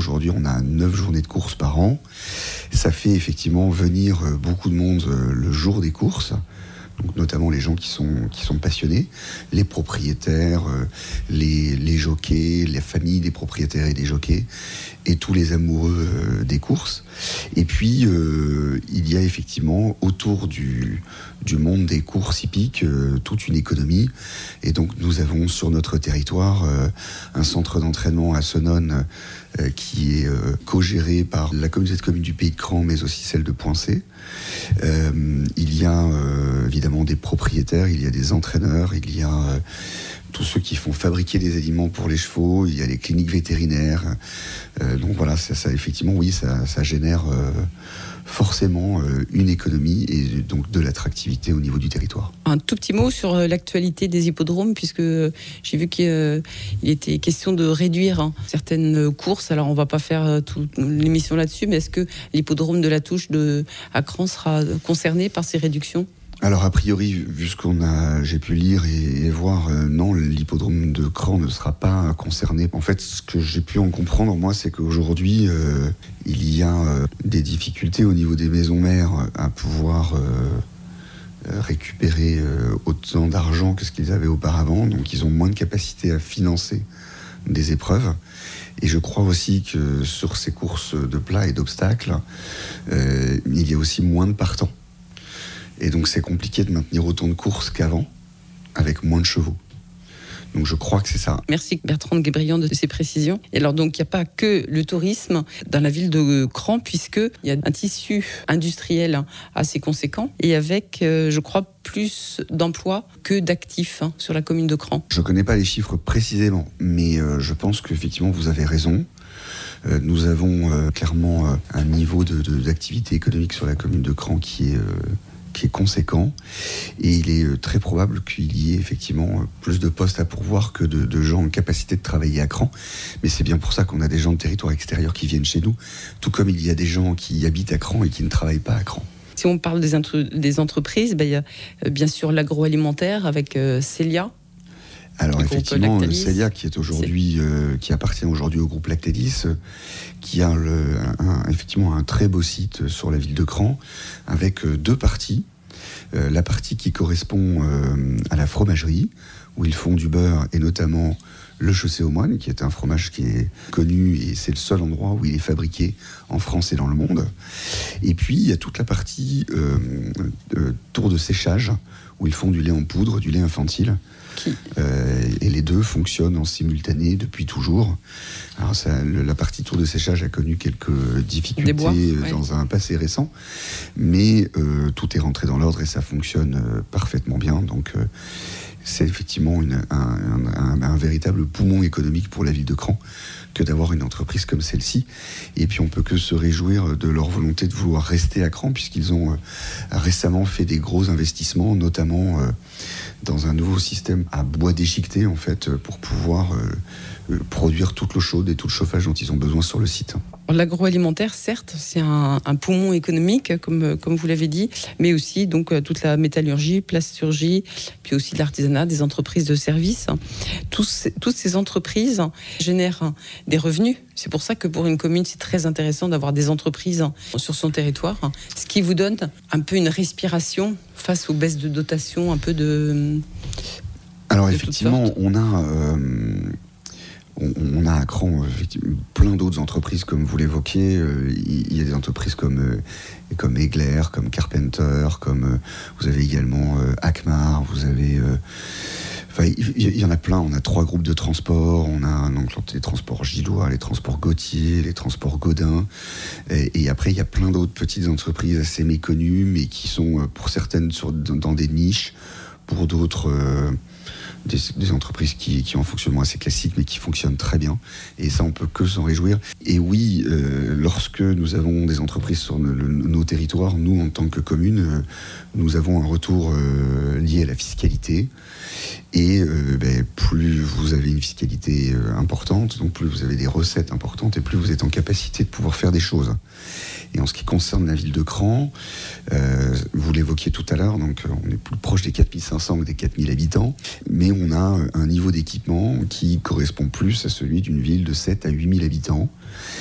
aujourd'hui, on a 9 journées de courses par an. Ça fait effectivement venir beaucoup de monde le jour des courses. Donc notamment les gens qui sont passionnés, les propriétaires, les jockeys, les familles des propriétaires et des jockeys, et tous les amoureux des courses. Et puis, il y a effectivement autour du monde des courses hippiques toute une économie. Et donc, nous avons sur notre territoire un centre d'entraînement à Senones qui est co-géré par la communauté de communes du Pays de Cran, mais aussi celle de Poincé. Il y a évidemment des propriétaires, il y a des entraîneurs, il y a tous ceux qui font fabriquer des aliments pour les chevaux, il y a les cliniques vétérinaires. Donc voilà, ça effectivement, oui, ça génère forcément une économie et donc de l'attractivité au niveau du territoire. Un tout petit mot sur l'actualité des hippodromes, puisque j'ai vu qu'il était question de réduire certaines courses. Alors on ne va pas faire toute l'émission là-dessus, mais est-ce que l'hippodrome de la Touche à Cran sera concerné par ces réductions ? Alors a priori, vu ce j'ai pu lire et voir, non, l'hippodrome de Cran ne sera pas concerné. En fait, ce que j'ai pu en comprendre, moi, c'est qu'aujourd'hui, il y a des difficultés au niveau des maisons mères à pouvoir récupérer autant d'argent que ce qu'ils avaient auparavant. Donc ils ont moins de capacité à financer des épreuves. Et je crois aussi que sur ces courses de plat et d'obstacles, il y a aussi moins de partants. Et donc c'est compliqué de maintenir autant de courses qu'avant, avec moins de chevaux. Donc je crois que c'est ça. Merci Bertrand Guébriand de ces précisions. Et alors donc il n'y a pas que le tourisme dans la ville de Cran, puisqu'il y a un tissu industriel assez conséquent, et avec, je crois, plus d'emplois que d'actifs sur la commune de Cran. Je ne connais pas les chiffres précisément, mais je pense qu'effectivement vous avez raison. Nous avons clairement un niveau d'activité économique sur la commune de Cran qui est conséquent, et il est très probable qu'il y ait effectivement plus de postes à pourvoir que de gens en capacité de travailler à Cran. Mais c'est bien pour ça qu'on a des gens de territoire extérieur qui viennent chez nous, tout comme il y a des gens qui habitent à Cran et qui ne travaillent pas à Cran. Si on parle des entreprises, il y a bien sûr l'agroalimentaire avec Célia. Alors effectivement, Célia qui est aujourd'hui, qui appartient aujourd'hui au groupe Lactalis, qui a effectivement un très beau site sur la ville de Cran, avec 2 parties. La partie qui correspond à la fromagerie, où ils font du beurre, et notamment le Chaussé aux Moines, qui est un fromage qui est connu, et c'est le seul endroit où il est fabriqué en France et dans le monde. Et puis il y a toute la partie tour de séchage, où ils font du lait en poudre, du lait infantile. Et les deux fonctionnent en simultané depuis toujours. Alors la partie tour de séchage a connu quelques difficultés dans un passé récent, mais tout est rentré dans l'ordre et ça fonctionne parfaitement bien. Donc c'est effectivement un véritable poumon économique pour la ville de Cran que d'avoir une entreprise comme celle-ci. Et puis on peut que se réjouir de leur volonté de vouloir rester à Cran, puisqu'ils ont récemment fait des gros investissements, notamment dans un nouveau système à bois déchiqueté, en fait, pour pouvoir produire toute l'eau chaude et tout le chauffage dont ils ont besoin sur le site. L'agroalimentaire, certes, c'est un poumon économique, comme vous l'avez dit, mais aussi donc toute la métallurgie, plasturgie, puis aussi l'artisanat, des entreprises de services. Toutes ces entreprises génèrent des revenus. C'est pour ça que pour une commune, c'est très intéressant d'avoir des entreprises sur son territoire, ce qui vous donne un peu une respiration face aux baisses de dotation, un peu de... Alors effectivement, on a à Cran plein d'autres entreprises, comme vous l'évoquiez. Il y a des entreprises comme Egler, comme Carpenter, comme vous avez également Akmar, vous avez... il y en a plein. On a 3 groupes de transport. On a donc les transports Gillois, les transports Gauthier, les transports Gaudin. Et après, il y a plein d'autres petites entreprises assez méconnues, mais qui sont pour certaines dans des niches, pour d'autres... Des entreprises qui ont un fonctionnement assez classique, mais qui fonctionnent très bien. Et ça, on peut que s'en réjouir. Et oui, lorsque nous avons des entreprises sur nos territoires, nous, en tant que commune, nous avons un retour lié à la fiscalité. Et plus vous avez une fiscalité importante, donc plus vous avez des recettes importantes, et plus vous êtes en capacité de pouvoir faire des choses. Et en ce qui concerne la ville de Cran, vous l'évoquiez tout à l'heure, donc on est plus proche des 4500 que des 4000 habitants, mais on a un niveau d'équipement qui correspond plus à celui d'une ville de 7 à 8000 habitants.